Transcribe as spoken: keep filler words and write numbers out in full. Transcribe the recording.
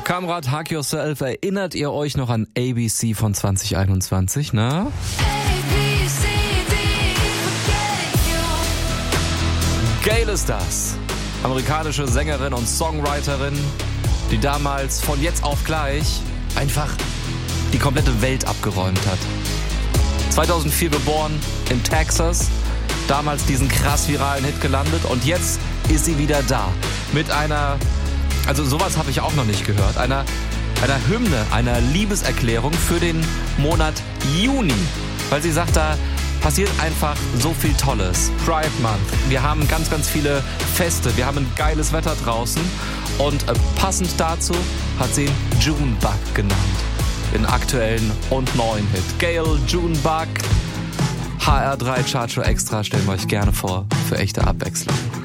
Kamrat, Hug Yourself, erinnert ihr euch noch an A B C von zwanzig einundzwanzig, ne? Gayle ist das. Amerikanische Sängerin und Songwriterin, die damals von jetzt auf gleich einfach die komplette Welt abgeräumt hat. zweitausendvier geboren in Texas, damals diesen krass viralen Hit gelandet und jetzt ist sie wieder da mit einer, also sowas habe ich auch noch nicht gehört, einer, einer Hymne, einer Liebeserklärung für den Monat Juni, weil sie sagt, da passiert einfach so viel Tolles. Pride Month, wir haben ganz, ganz viele Feste, wir haben ein geiles Wetter draußen und äh, passend dazu hat sie ihn Junebug genannt, den aktuellen und neuen Hit. Gayle, Junebug, H R drei Chartshow Extra stellen wir euch gerne vor für echte Abwechslung.